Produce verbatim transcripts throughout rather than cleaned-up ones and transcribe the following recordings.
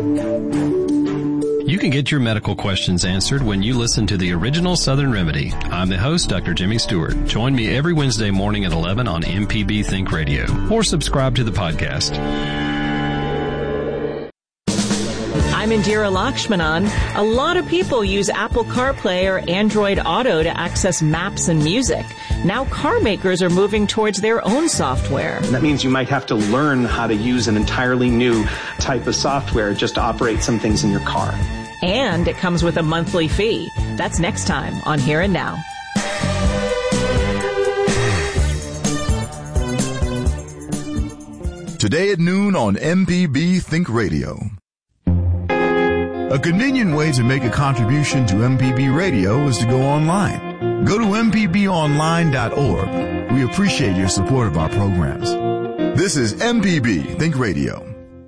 You can get your medical questions answered when you listen to the original Southern Remedy. I'm the host, Doctor Jimmy Stewart. Join me every Wednesday morning at eleven on M P B Think Radio, or subscribe to the podcast. I'm Indira Lakshmanan. A lot of people use Apple CarPlay or Android Auto to access maps and music. Now car makers are moving towards their own software. That means you might have to learn how to use an entirely new type of software just to operate some things in your car. And it comes with a monthly fee. That's next time on Here and Now. Today at noon on M P B Think Radio. A convenient way to make a contribution to M P B Radio is to go online. Go to m p b online dot org. We appreciate your support of our programs. This is M P B Think Radio.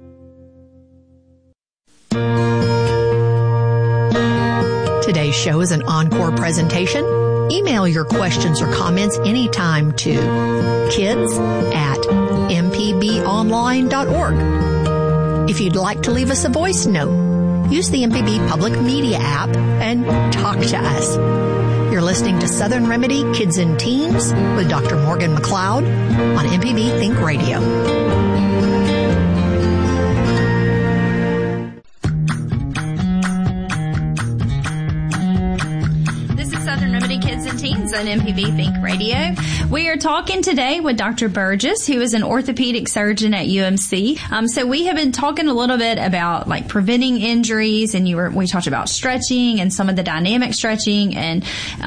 Today's show is an encore presentation. Email your questions or comments anytime to kids at m p b online dot org. If you'd like to leave us a voice note, use the M P B Public Media app and talk to us. You're listening to Southern Remedy Kids and Teens with Doctor Morgan McLeod on M P B Think Radio. Kids and Teens on M P B Think Radio. We are talking today with Doctor Burgess, who is an orthopedic surgeon at U M C. Um, so we have been talking a little bit about like preventing injuries, and you were we talked about stretching and some of the dynamic stretching and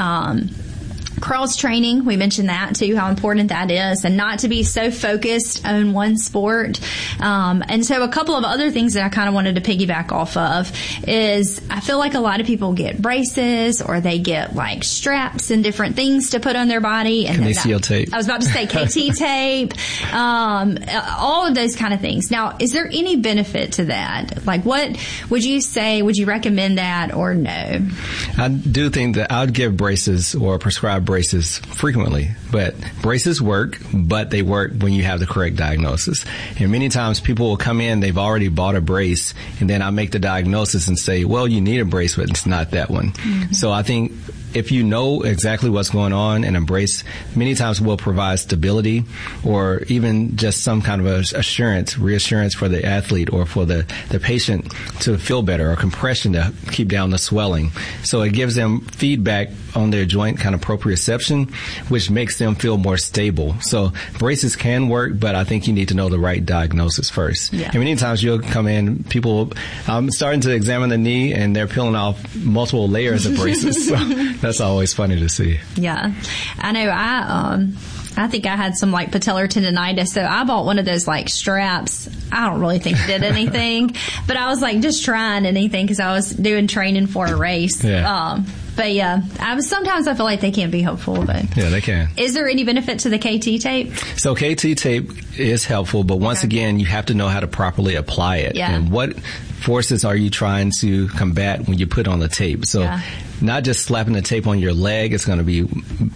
um cross training. We mentioned that too, how important that is, and not to be so focused on one sport. Um, and so a couple of other things that I kind of wanted to piggyback off of is I feel like a lot of people get braces or they get like straps and different things to put on their body. And K C L tape. I was about to say K T tape, um, all of those kind of things. Now, is there any benefit to that? Like, what would you say? Would you recommend that or no? I do think that I would give braces or prescribe braces frequently, but braces work, but they work when you have the correct diagnosis. And many times people will come in, they've already bought a brace, and then I make the diagnosis and say, well, you need a brace, but it's not that one. Mm-hmm. So I think if you know exactly what's going on, and a brace many times will provide stability or even just some kind of assurance, reassurance for the athlete or for the, the patient to feel better, or compression to keep down the swelling. So it gives them feedback on their joint kind of proprioception, which makes them feel more stable. So braces can work, but I think you need to know the right diagnosis first. Yeah. And many times you'll come in, people, I'm starting to examine the knee and they're peeling off multiple layers of braces. So that's always funny to see. Yeah. I know I, um, I think I had some like patellar tendonitis, so I bought one of those like straps. I don't really think it did anything, but I was like just trying anything because I was doing training for a race. Yeah. Um, but yeah, I was, sometimes I feel like they can be helpful, but yeah, they can. Is there any benefit to the K T tape? So K T tape is helpful, but once okay. again, you have to know how to properly apply it. Yeah. And what forces are you trying to combat when you put on the tape? So yeah. not just slapping the tape on your leg is going to be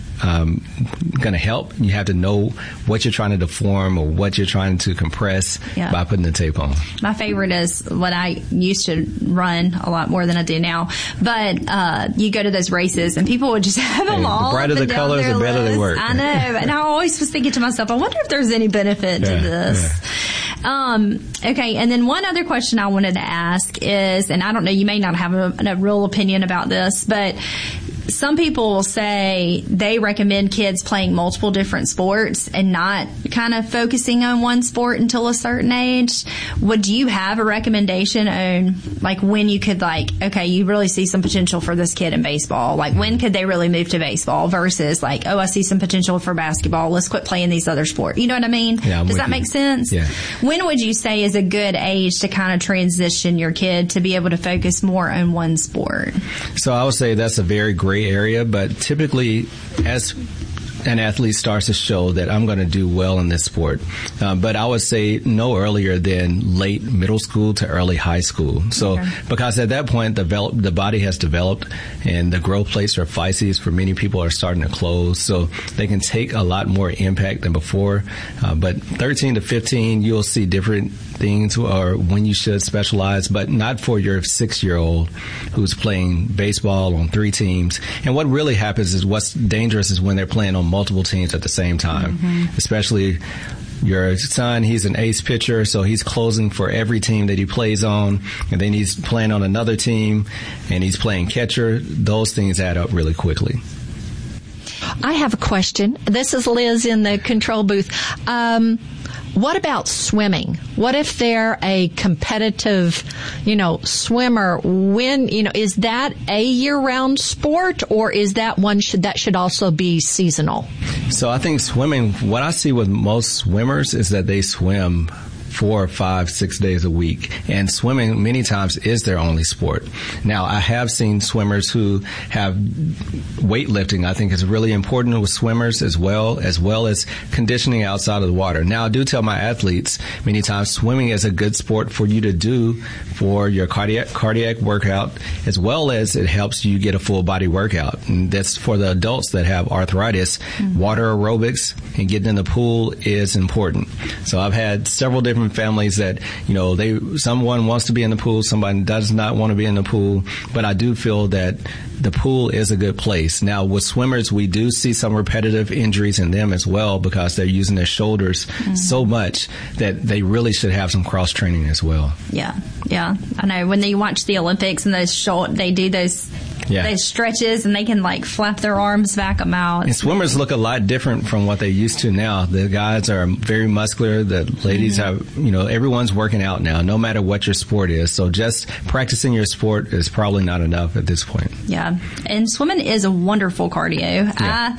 um, going to help. You have to know what you're trying to deform or what you're trying to compress yeah. by putting the tape on. My favorite is what I used to run a lot more than I do now. But uh, you go to those races and people would just have them yeah, all. The brighter the colors, the better they work. I know. And I always was thinking to myself, I wonder if there's any benefit yeah, to this. Yeah. Um, okay. And then one other question I wanted to ask is, and I don't know, you may not have a, a real opinion about this, but some people will say they recommend kids playing multiple different sports and not kind of focusing on one sport until a certain age. Would you have a recommendation on like when you could like, okay, you really see some potential for this kid in baseball? Like when could they really move to baseball versus like, oh, I see some potential for basketball. Let's quit playing these other sports. You know what I mean? Yeah, I'm Does that you. make sense? Yeah. When would you say is a good age to kind of transition your kid to be able to focus more on one sport? So I would say that's a very great area, but typically as an athlete starts to show that I'm going to do well in this sport. Uh, but I would say no earlier than late middle school to early high school. So okay. because at that point, the, develop, the body has developed and the growth plates or physes for many people are starting to close. So they can take a lot more impact than before. Uh, but thirteen to fifteen, you'll see different things or when you should specialize, but not for your six-year-old who's playing baseball on three teams. And what really happens is what's dangerous is when they're playing on multiple teams at the same time, mm-hmm. especially your son, he's an ace pitcher, so he's closing for every team that he plays on, and then he's playing on another team, and he's playing catcher. Those things add up really quickly. I have a question. This is Liz in the control booth. Um, what about swimming? What if they're a competitive, you know, swimmer? When, you know, is that a year-round sport, or is that one should, that should also be seasonal? So I think swimming, what I see with most swimmers is that they swim four, five, six days a week. And swimming many times is their only sport. Now, I have seen swimmers who have weightlifting. I think is really important with swimmers as well, as well as conditioning outside of the water. Now, I do tell my athletes many times swimming is a good sport for you to do for your cardiac cardiac workout, as well as it helps you get a full body workout. And that's for the adults that have arthritis. Mm-hmm. Water aerobics and getting in the pool is important. So I've had several different families that, you know, they someone wants to be in the pool, somebody does not want to be in the pool, but I do feel that the pool is a good place. Now, with swimmers, we do see some repetitive injuries in them as well because they're using their shoulders mm-hmm. so much that they really should have some cross training as well. Yeah, yeah. I know when they watch the Olympics and those short, they do those Yeah. those stretches and they can like flap their arms back and out. And swimmers look a lot different from what they used to now. The guys are very muscular. The ladies mm-hmm. have, you know, everyone's working out now, no matter what your sport is. So just practicing your sport is probably not enough at this point. Yeah. And swimming is a wonderful cardio. Yeah. I,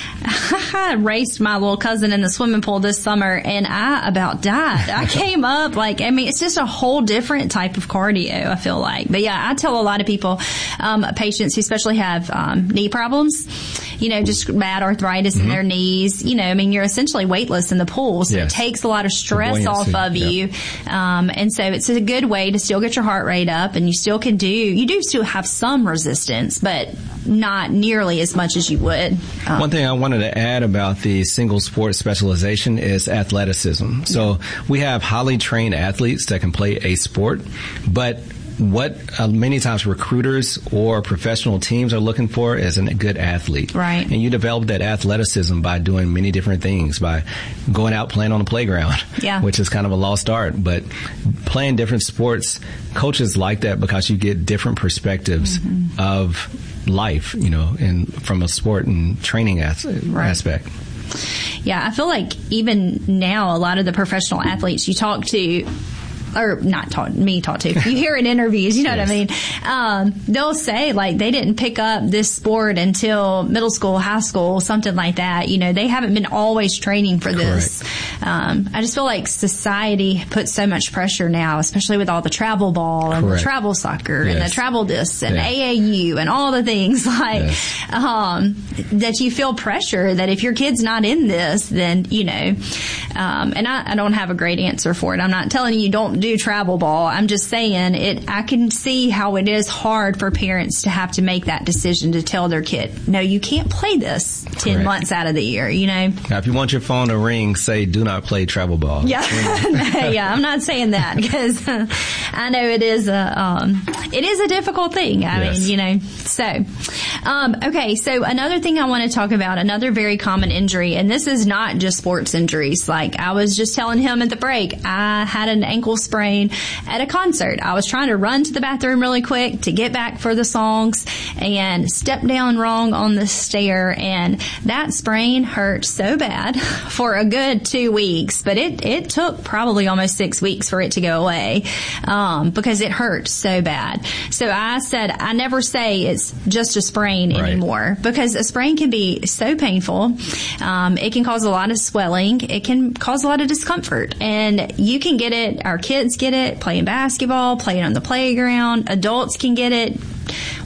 I raced my little cousin in the swimming pool this summer and I about died. I came up like, I mean, it's just a whole different type of cardio, I feel like. But yeah, I tell a lot of people, um, patients who especially have um, knee problems, you know, just bad arthritis mm-hmm. in their knees, you know, I mean, you're essentially weightless in the pool. So yes. it takes a lot of stress off of yep. you. Um, and so it's a good way to still get your heart rate up and you still can do, you do still have some resistance, but not nearly as much as you would. Um, One thing I wanted to add about the single sport specialization is athleticism. So we have highly trained athletes that can play a sport, but what uh, many times recruiters or professional teams are looking for is a good athlete. Right. And you develop that athleticism by doing many different things, by going out playing on the playground, yeah. which is kind of a lost art. But playing different sports, coaches like that because you get different perspectives mm-hmm. of life, you know, and from a sport and training as- right. aspect. Yeah, I feel like even now, a lot of the professional athletes you talk to, or not talk, me talk to, you hear in interviews, you know yes. what I mean? Um, they'll say like they didn't pick up this sport until middle school, high school, something like that. You know, they haven't been always training for this. Um, I just feel like society puts so much pressure now, especially with all the travel ball and Correct. the travel soccer yes. and the travel discs and yeah. A A U and all the things like, yes. um, that you feel pressure that if your kid's not in this, then, you know, um, and I, I don't have a great answer for it. I'm not telling you you don't do travel ball. I'm just saying it. I can see how it is hard for parents to have to make that decision to tell their kid, no, you can't play this ten Correct. months out of the year, you know? Now, if you want your phone to ring, say, do not play travel ball. Yeah. yeah, I'm not saying that because uh, I know it is a, um, it is a difficult thing. I yes. mean, you know, so, um, okay. So another thing I want to talk about, another very common injury, and this is not just sports injuries. Like I was just telling him at the break, I had an ankle sprain at a concert. I was trying to run to the bathroom really quick to get back for the songs and stepped down wrong on the stair, and that sprain hurt so bad for a good two weeks, but it, it took probably almost six weeks for it to go away, um, because it hurt so bad. So I said, I never say it's just a sprain right. anymore, because a sprain can be so painful. Um, it can cause a lot of swelling. It can cause a lot of discomfort, and you can get it. Our kids get it playing basketball, playing on the playground. Adults can get it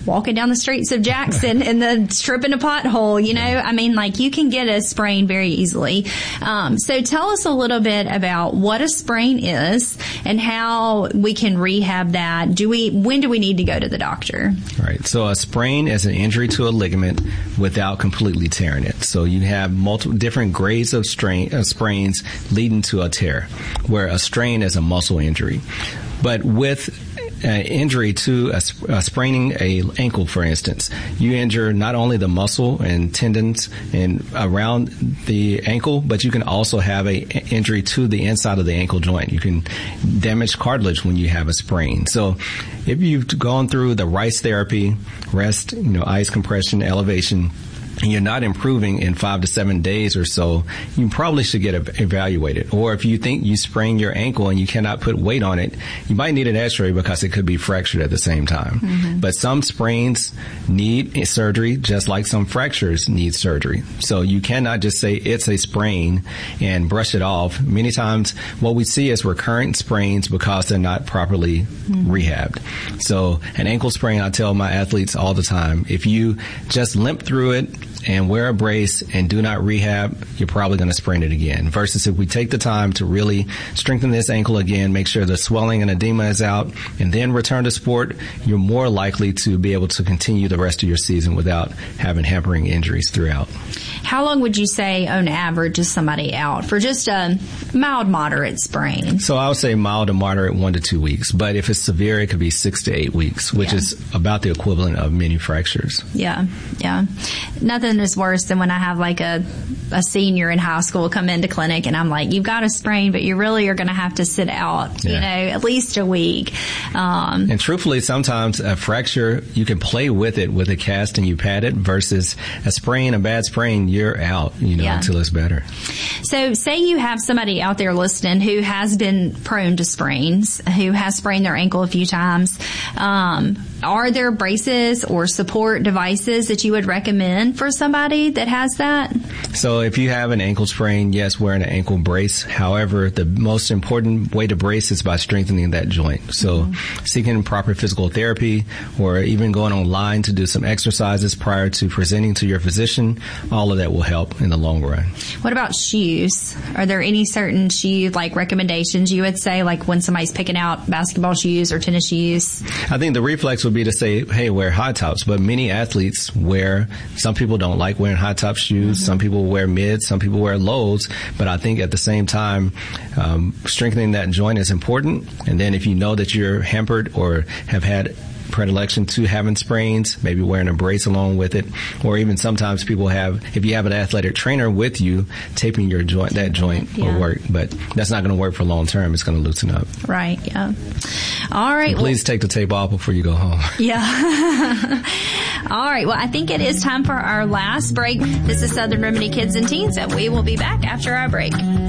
walking down the streets of Jackson and the tripping a pothole, you know, I mean, like you can get a sprain very easily. Um, so tell us a little bit about what a sprain is and how we can rehab that. Do we, when do we need to go to the doctor? Right. So a sprain is an injury to a ligament without completely tearing it. So you have multiple different grades of strain, uh, sprains leading to a tear, where a strain is a muscle injury. But with Uh, injury to a, a spraining a ankle, for instance, you injure not only the muscle and tendons and around the ankle, but you can also have a injury to the inside of the ankle joint. You can damage cartilage when you have a sprain. So if you've gone through the RICE therapy, rest, you know, ice compression, elevation, and you're not improving in five to seven days or so, you probably should get evaluated. Or if you think you sprained your ankle and you cannot put weight on it, you might need an x-ray because it could be fractured at the same time. Mm-hmm. But some sprains need surgery just like some fractures need surgery. So you cannot just say it's a sprain and brush it off. Many times what we see is recurrent sprains because they're not properly mm-hmm. rehabbed. So an ankle sprain, I tell my athletes all the time, if you just limp through it and wear a brace and do not rehab, you're probably going to sprain it again. Versus if we take the time to really strengthen this ankle again, make sure the swelling and edema is out, and then return to sport, you're more likely to be able to continue the rest of your season without having hampering injuries throughout. How long would you say, on average, is somebody out for just a mild, moderate sprain? So I would say mild to moderate, one to two weeks. But if it's severe, it could be six to eight weeks, which yeah. is about the equivalent of many fractures. Yeah, yeah. Nothing is worse than when I have like a, a senior in high school come into clinic and I'm like, you've got a sprain, but you really are going to have to sit out, yeah. you know, at least a week. Um, and truthfully, sometimes a fracture, you can play with it with a cast and you pad it versus a sprain, a bad sprain, you're out, you know, yeah. until it's better. So say you have somebody out there listening who has been prone to sprains, who has sprained their ankle a few times. Um, are there braces or support devices that you would recommend for somebody that has that? So if you have an ankle sprain, yes, wearing an ankle brace. However, the most important way to brace is by strengthening that joint. So mm-hmm. seeking proper physical therapy or even going online to do some exercises prior to presenting to your physician, all of that will help in the long run. What about shoes? Are there any certain shoe like recommendations you would say, like when somebody's picking out basketball shoes or tennis shoes? I think the reflex would be to say, hey, wear high tops. But many athletes wear, some people don't like wearing high top shoes. Mm-hmm. Some people wear mids. Some people wear lows. But I think at the same time, um, strengthening that joint is important. And then if you know that you're hampered or have had predilection to having sprains, maybe wearing a brace along with it, or even sometimes people have, if you have an athletic trainer with you, taping your joint, that joint yeah. will work, but that's not going to work for long term. It's going to loosen up. Right. Yeah. All right. And please well, take the tape off before you go home. Yeah. All right. Well, I think it is time for our last break. This is Southern Remedy Kids and Teens, and we will be back after our break.